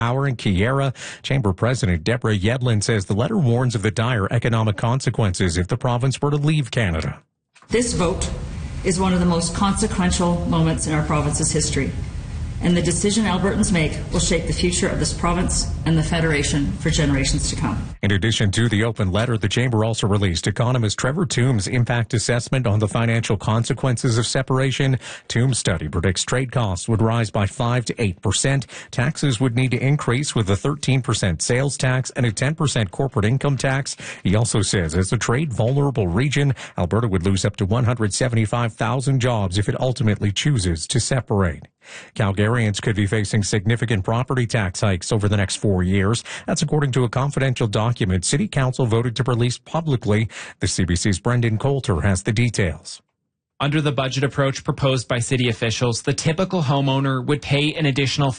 Power in Kiera. Chamber President Deborah Yedlin says the letter warns of the dire economic consequences if the province were to leave Canada. This vote is one of the most consequential moments in our province's history, and the decision Albertans make will shape the future of this province and the Federation for generations to come. In addition to the open letter, the Chamber also released economist Trevor Toombs' impact assessment on the financial consequences of separation. Toombs' study predicts trade costs would rise by 5 to 8%. Taxes would need to increase with a 13% sales tax and a 10% corporate income tax. He also says as a trade-vulnerable region, Alberta would lose up to 175,000 jobs if it ultimately chooses to separate. Calgarians could be facing significant property tax hikes over the next 4 years. That's according to a confidential document City Council voted to release publicly. The CBC's Brendan Coulter has the details. Under the budget approach proposed by city officials, the typical homeowner would pay an additional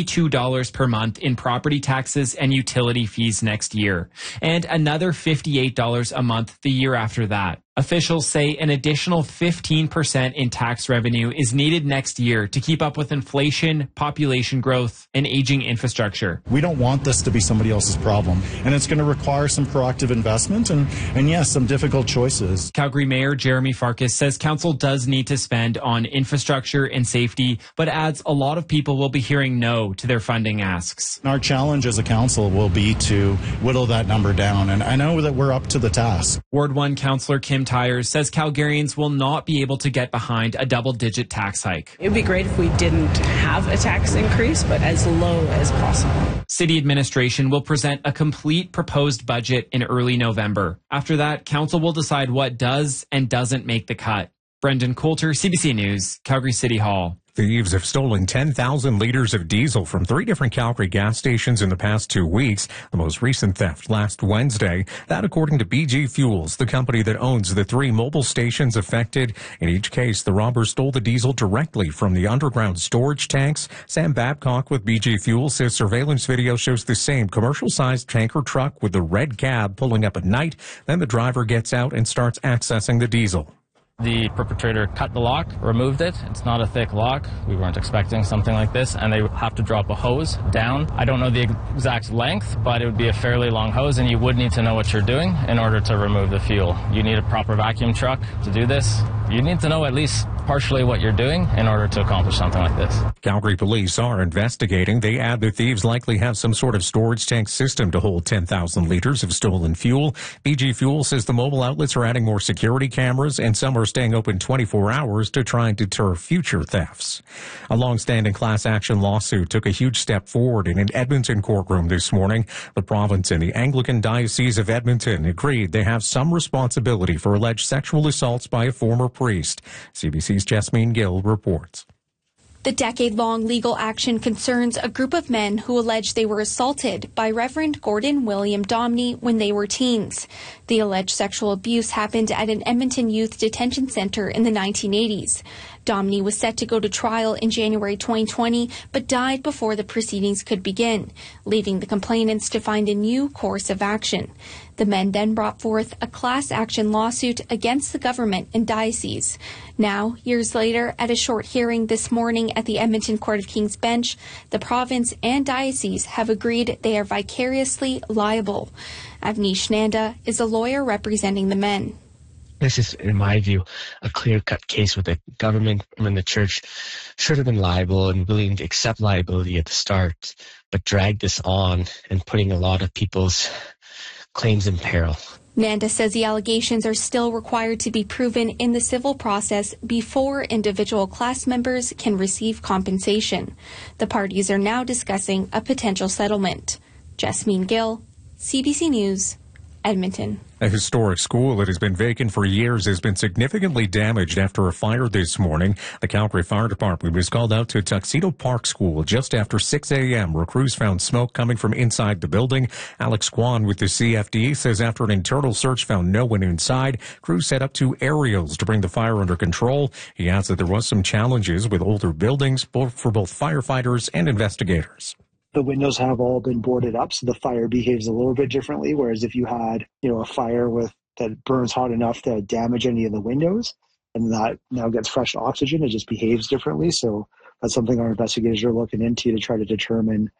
$52 per month in property taxes and utility fees next year, and another $58 a month the year after that. Officials say an additional 15% in tax revenue is needed next year to keep up with inflation, population growth, and aging infrastructure. We don't want this to be somebody else's problem, and it's going to require some proactive investment and yes, some difficult choices. Calgary Mayor Jeremy Farkas says council does need to spend on infrastructure and safety, but adds a lot of people will be hearing no to their funding asks. Our challenge as a council will be to whittle that number down, and I know that we're up to the task. Ward 1 Councillor Kim Tyers says Calgarians will not be able to get behind a double-digit tax hike. It would be great if we didn't have a tax increase, but as low as possible. City administration will present a complete proposed budget in early November. After that, council will decide what does and doesn't make the cut. Brendan Coulter, CBC News, Calgary City Hall. Thieves have stolen 10,000 liters of diesel from 3 different Calgary gas stations in the past 2 weeks. The most recent theft last Wednesday. That according to BG Fuels, the company that owns the 3 mobile stations affected. In each case, the robbers stole the diesel directly from the underground storage tanks. Sam Babcock with BG Fuels says surveillance video shows the same commercial-sized tanker truck with the red cab pulling up at night. Then the driver gets out and starts accessing the diesel. The perpetrator cut the lock, removed it. It's not a thick lock. We weren't expecting something like this, and they have to drop a hose down. I don't know the exact length, but it would be a fairly long hose, and you would need to know what you're doing in order to remove the fuel. You need a proper vacuum truck to do this. You need to know at least partially what you're doing in order to accomplish something like this. Calgary police are investigating. They add the thieves likely have some sort of storage tank system to hold 10,000 liters of stolen fuel. BG Fuel says the mobile outlets are adding more security cameras, and some are staying open 24 hours to try and deter future thefts. A long-standing class action lawsuit took a huge step forward in an Edmonton courtroom this morning. The province and the Anglican Diocese of Edmonton agreed they have some responsibility for alleged sexual assaults by a former priest. CBC's Jasmine Gill reports. The decade-long legal action concerns a group of men who allege they were assaulted by Reverend Gordon William Domney when they were teens. The alleged sexual abuse happened at an Edmonton Youth Detention Center in the 1980s. Domney was set to go to trial in January 2020, but died before the proceedings could begin, leaving the complainants to find a new course of action. The men then brought forth a class action lawsuit against the government and diocese. Now, years later, at a short hearing this morning at the Edmonton Court of King's Bench, the province and diocese have agreed they are vicariously liable. Avnish Nanda is a lawyer representing the men. This is, in my view, a clear-cut case where the government and the church should have been liable and willing to accept liability at the start, but dragged this on and putting a lot of people's claims in peril. Nanda says the allegations are still required to be proven in the civil process before individual class members can receive compensation. The parties are now discussing a potential settlement. Jasmine Gill, CBC News, Edmonton. A historic school that has been vacant for years has been significantly damaged after a fire this morning. The Calgary Fire Department was called out to Tuxedo Park School just after 6 a.m. where crews found smoke coming from inside the building. Alex Kwan with the CFD says after an internal search found no one inside, crews set up 2 aerials to bring the fire under control. He adds that there was some challenges with older buildings for both firefighters and investigators. The windows have all been boarded up, so the fire behaves a little bit differently. Whereas if you had, a fire that burns hot enough to damage any of the windows, and that now gets fresh oxygen, it just behaves differently. So that's something our investigators are looking into to try to determine,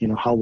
how